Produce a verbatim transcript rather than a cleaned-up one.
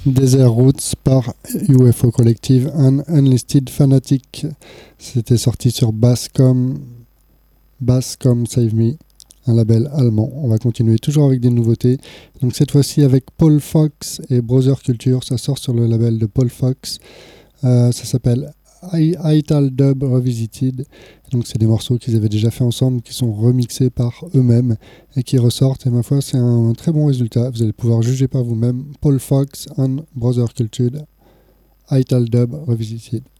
Desert Roots par U F O Collective and Unlisted Fanatic. C'était sorti sur Basscom, Basscom Save Me, un label allemand. On va continuer toujours avec des nouveautés. Donc cette fois-ci avec Paul Fox et Brother Culture. Ça sort sur le label de Paul Fox. Euh, ça s'appelle Ital Dub Revisited. Donc c'est des morceaux qu'ils avaient déjà fait ensemble, qui sont remixés par eux-mêmes et qui ressortent. Et ma foi, c'est un très bon résultat. Vous allez pouvoir juger par vous-même. Paul Fox and Brother Culture, Ital Dub Revisited.